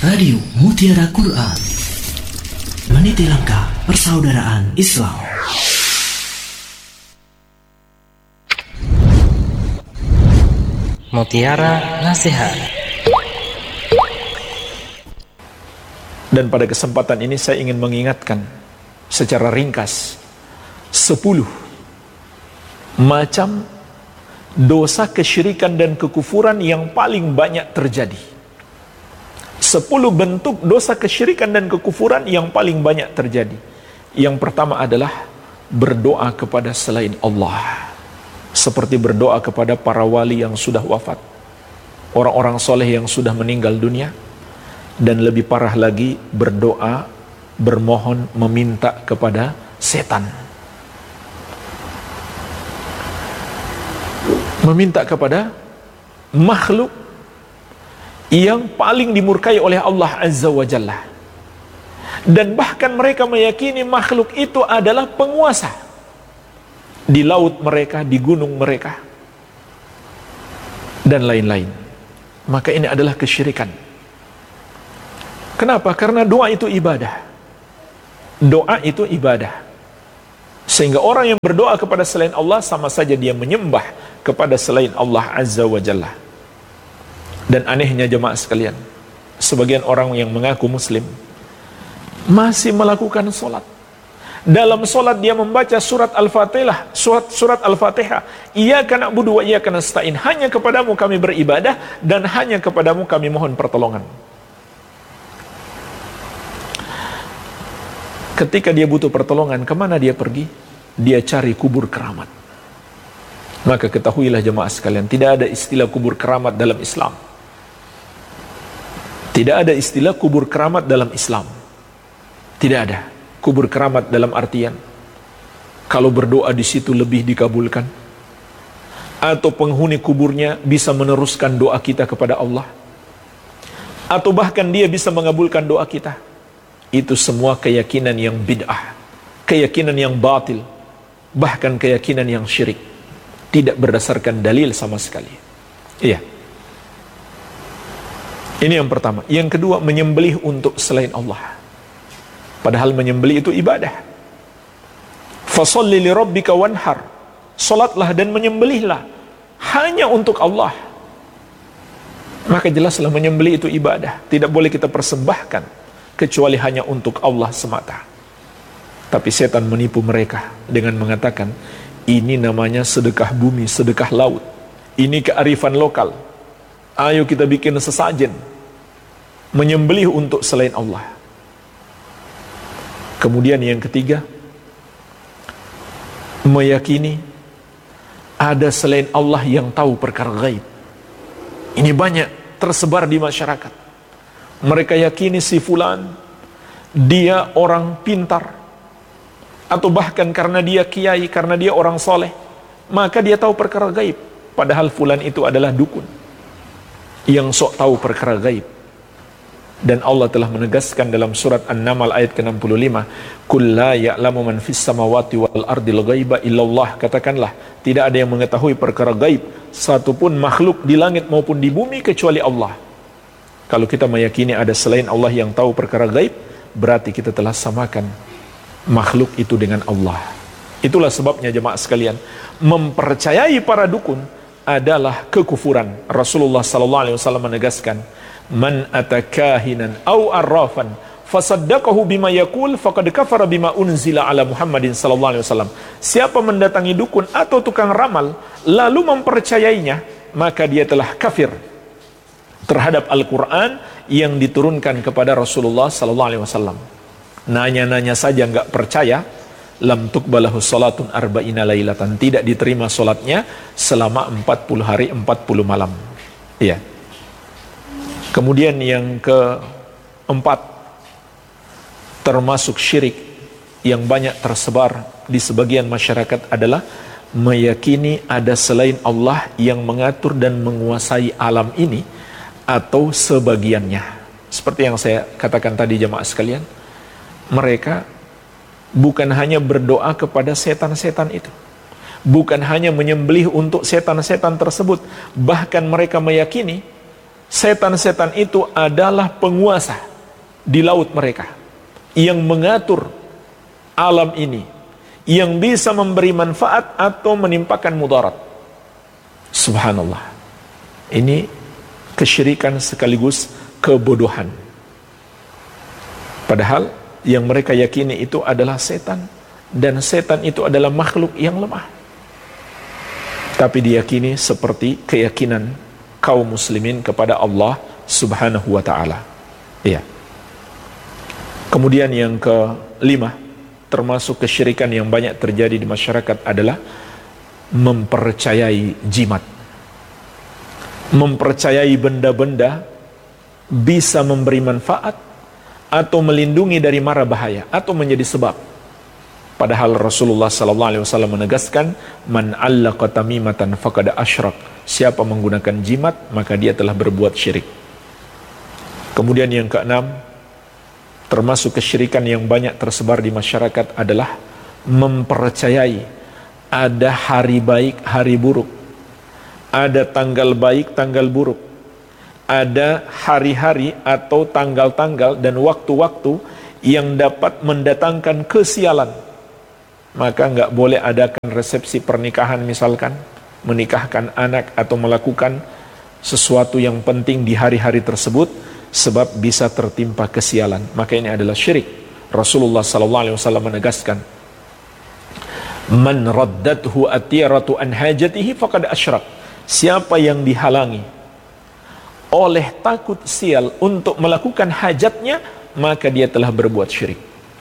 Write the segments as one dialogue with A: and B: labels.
A: Radio Mutiara Quran, meniti langkah persaudaraan Islam.
B: Mutiara Nasihat.
C: Dan pada kesempatan ini saya ingin mengingatkan secara ringkas 10 macam dosa kesyirikan dan kekufuran yang paling banyak terjadi. 10 bentuk dosa kesyirikan dan kekufuran yang paling banyak terjadi. Yang pertama adalah berdoa kepada selain Allah, seperti berdoa kepada para wali yang sudah wafat, orang-orang soleh yang sudah meninggal dunia, dan lebih parah lagi berdoa, bermohon, meminta kepada setan, meminta kepada makhluk yang paling dimurkai oleh Allah Azza wa Jalla. Dan bahkan mereka meyakini makhluk itu adalah penguasa di laut mereka, di gunung mereka, dan lain-lain. Maka ini adalah kesyirikan. Kenapa? Karena doa itu ibadah. Doa itu ibadah. Sehingga orang yang berdoa kepada selain Allah sama saja dia menyembah kepada selain Allah Azza wa Jalla. Dan anehnya jemaah sekalian, sebagian orang yang mengaku muslim masih melakukan solat. Dalam solat dia membaca surat Al-Fatihah, surat Al-Fatihah, Iyyaka na'budu wa iyyaka nasta'in, hanya kepadamu kami beribadah dan hanya kepadamu kami mohon pertolongan. Ketika dia butuh pertolongan, kemana dia pergi? Dia cari kubur keramat. Maka ketahuilah jemaah sekalian, tidak ada istilah kubur keramat dalam Islam. Tidak ada istilah kubur keramat dalam Islam. Tidak ada. Kubur keramat dalam artian kalau berdoa di situ lebih dikabulkan, atau penghuni kuburnya bisa meneruskan doa kita kepada Allah, atau bahkan dia bisa mengabulkan doa kita. Itu semua keyakinan yang bid'ah, keyakinan yang batil, bahkan keyakinan yang syirik, tidak berdasarkan dalil sama sekali. Iya. Ini yang pertama. Yang kedua, menyembelih untuk selain Allah. Padahal menyembelih itu ibadah. Fasholli li rabbika wanhar. Salatlah dan menyembelihlah hanya untuk Allah. Maka jelaslah menyembelih itu ibadah. Tidak boleh kita persembahkan kecuali hanya untuk Allah semata. Tapi setan menipu mereka dengan mengatakan, ini namanya sedekah bumi, sedekah laut. Ini kearifan lokal. Ayo kita bikin sesajen. Menyembelih untuk selain Allah. Kemudian yang ketiga, meyakini ada selain Allah yang tahu perkara gaib. Ini banyak tersebar di masyarakat. Mereka yakini si fulan, dia orang pintar, atau bahkan karena dia kiai, karena dia orang soleh, maka dia tahu perkara gaib. Padahal fulan itu adalah dukun yang sok tahu perkara gaib. Dan Allah telah menegaskan dalam surat An-Naml ayat ke-65, "Qul la ya'lamu man fis samawati wal ardil ghaiba illallah." Katakanlah, tidak ada yang mengetahui perkara gaib satupun makhluk di langit maupun di bumi kecuali Allah. Kalau kita meyakini ada selain Allah yang tahu perkara gaib, berarti kita telah samakan makhluk itu dengan Allah. Itulah sebabnya jemaah sekalian, mempercayai para dukun adalah kekufuran. Rasulullah sallallahu alaihi wasallam menegaskan, "Man atakahinan aw arrafan fasaddaqahu bima yaqul faqad kafara bima unzila ala Muhammadin sallallahu alaihi wasallam." Siapa mendatangi dukun atau tukang ramal lalu mempercayainya, maka dia telah kafir terhadap Al-Qur'an yang diturunkan kepada Rasulullah sallallahu alaihi wasallam. Nanya-nanya saja enggak percaya, lam tuqbalahu salatun arba'ina lailatan, tidak diterima salatnya selama 40 hari 40 malam. Iya. Kemudian yang keempat, termasuk syirik yang banyak tersebar di sebagian masyarakat adalah meyakini ada selain Allah yang mengatur dan menguasai alam ini atau sebagiannya. Seperti yang saya katakan tadi jemaah sekalian, mereka bukan hanya berdoa kepada setan-setan itu, bukan hanya menyembelih untuk setan-setan tersebut, bahkan mereka meyakini Setan-setan itu adalah penguasa di laut mereka, yang mengatur alam ini, yang bisa memberi manfaat atau menimpakan mudarat. Subhanallah. Ini kesyirikan sekaligus kebodohan. Padahal yang mereka yakini itu adalah setan, dan setan itu adalah makhluk yang lemah. Tapi diyakini seperti keyakinan kaum muslimin kepada Allah Subhanahu wa ta'ala. Iya. Kemudian yang kelima, termasuk kesyirikan yang banyak terjadi di masyarakat adalah mempercayai jimat. Mempercayai benda-benda bisa memberi manfaat atau melindungi dari mara bahaya atau menjadi sebab. Padahal Rasulullah SAW menegaskan, man 'allaqa tamimatan faqad asyrak. Siapa menggunakan jimat, maka dia telah berbuat syirik. Kemudian yang keenam, termasuk kesyirikan yang banyak tersebar di masyarakat adalah mempercayai ada hari baik, hari buruk. Ada tanggal baik, tanggal buruk. Ada hari-hari atau tanggal-tanggal dan waktu-waktu yang dapat mendatangkan kesialan. Maka nggak boleh adakan resepsi pernikahan misalkan, menikahkan anak atau melakukan sesuatu yang penting di hari-hari tersebut, sebab bisa tertimpa kesialan. Maka ini adalah syirik. Rasulullah SAW menegaskan, man raddathu atiratu an hajatihi faqad asyrak. Siapa yang dihalangi oleh takut sial untuk melakukan hajatnya, maka dia telah berbuat syirik.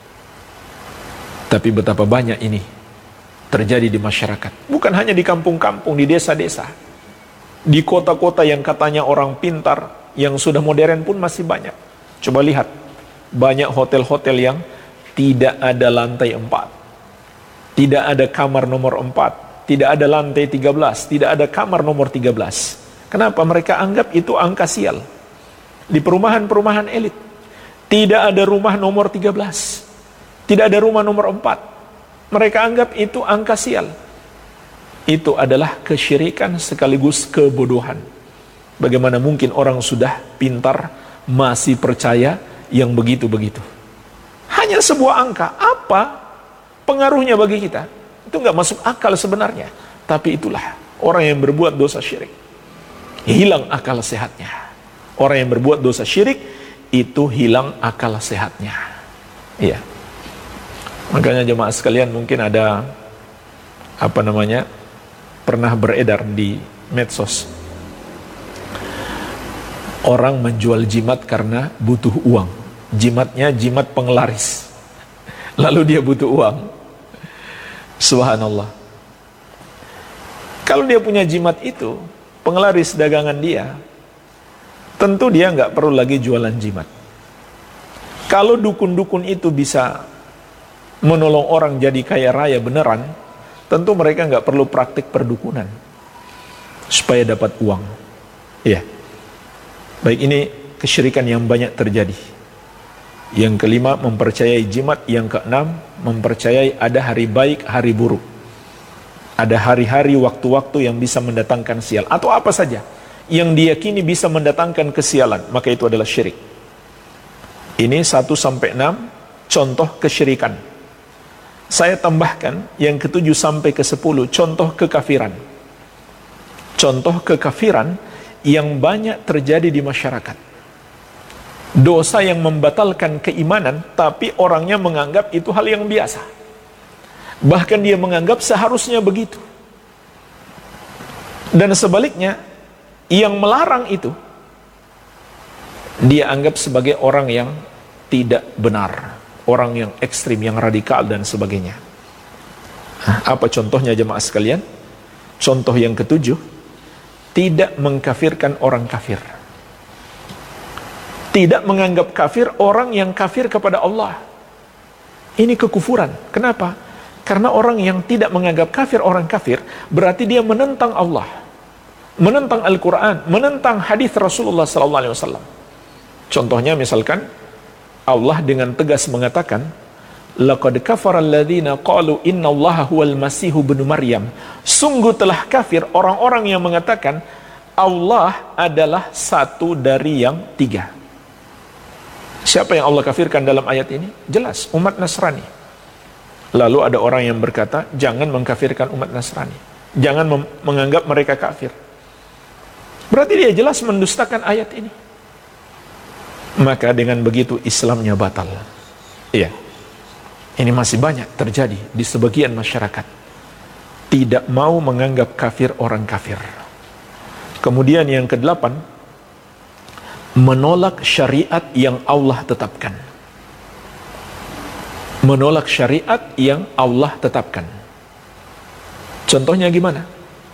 C: Tapi betapa banyak ini terjadi di masyarakat. Bukan hanya di kampung-kampung, di desa-desa. Di kota-kota yang katanya orang pintar, yang sudah modern pun masih banyak. Coba lihat, banyak hotel-hotel yang tidak ada lantai 4. Tidak ada kamar nomor 4. Tidak ada lantai 13. Tidak ada kamar nomor 13. Kenapa? Mereka anggap itu angka sial. Di perumahan-perumahan elit, tidak ada rumah nomor 13. Tidak ada rumah nomor 4. Mereka anggap itu angka sial. Itu adalah kesyirikan sekaligus kebodohan. Bagaimana mungkin orang sudah pintar masih percaya yang begitu-begitu? Hanya sebuah angka. Apa pengaruhnya bagi kita? Itu nggak masuk akal sebenarnya. Tapi itulah orang yang berbuat dosa syirik. Hilang akal sehatnya. Orang yang berbuat dosa syirik itu hilang akal sehatnya. Iya. Makanya jemaah sekalian, mungkin ada pernah beredar di medsos. Orang menjual jimat karena butuh uang. Jimatnya jimat penglaris. Lalu dia butuh uang. Subhanallah. Kalau dia punya jimat itu, penglaris dagangan dia, tentu dia nggak perlu lagi jualan jimat. Kalau dukun-dukun itu bisa menolong orang jadi kaya raya beneran, tentu mereka nggak perlu praktik perdukunan supaya dapat uang. Iya. Baik, ini kesyirikan yang banyak terjadi. Yang kelima, mempercayai jimat. Yang keenam, mempercayai ada hari baik, hari buruk. Ada hari-hari, waktu-waktu yang bisa mendatangkan sial atau apa saja yang diyakini bisa mendatangkan kesialan, maka itu adalah syirik. Ini 1-6 contoh kesyirikan. Saya tambahkan yang ke-7 sampai ke-10 contoh kekafiran. Contoh kekafiran yang banyak terjadi di masyarakat. Dosa yang membatalkan keimanan, tapi orangnya menganggap itu hal yang biasa. Bahkan dia menganggap seharusnya begitu. Dan sebaliknya, yang melarang itu, dia anggap sebagai orang yang tidak benar. Orang yang ekstrim, yang radikal dan sebagainya. Apa contohnya jemaah sekalian? Contoh yang ke-7, tidak mengkafirkan orang kafir. Tidak menganggap kafir orang yang kafir kepada Allah. Ini kekufuran. Kenapa? Karena orang yang tidak menganggap kafir orang kafir, berarti dia menentang Allah, menentang Al-Quran, menentang hadis Rasulullah SAW. Contohnya misalkan, Allah dengan tegas mengatakan, laqad kafara alladziina qalu innallaha huwal masiih ibnu Maryam. Sungguh telah kafir orang-orang yang mengatakan Allah adalah satu dari yang tiga. Siapa yang Allah kafirkan dalam ayat ini? Jelas, umat Nasrani. Lalu ada orang yang berkata, jangan mengkafirkan umat Nasrani. Jangan menganggap mereka kafir. Berarti dia jelas mendustakan ayat ini. Maka dengan begitu Islamnya batal. Iya. Ini masih banyak terjadi di sebagian masyarakat. Tidak mau menganggap kafir orang kafir. Kemudian yang kedelapan, menolak syariat yang Allah tetapkan. Menolak syariat yang Allah tetapkan. Contohnya gimana?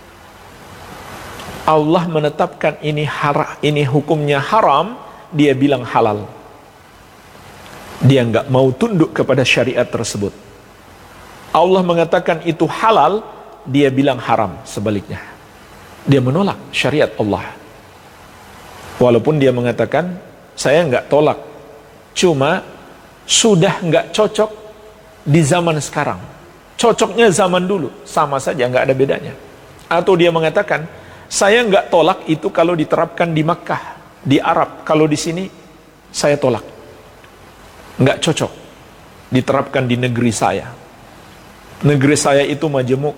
C: Allah menetapkan ini hukumnya haram, dia bilang halal. Dia nggak mau tunduk kepada syariat tersebut. Allah mengatakan itu halal, dia bilang haram, sebaliknya. Dia menolak syariat Allah. Walaupun dia mengatakan, saya nggak tolak, cuma sudah nggak cocok di zaman sekarang. Cocoknya zaman dulu, sama saja, nggak ada bedanya. Atau dia mengatakan, saya nggak tolak itu kalau diterapkan di Makkah, di Arab. Kalau di sini, saya tolak. Nggak cocok diterapkan di negeri saya. Negeri saya itu majemuk,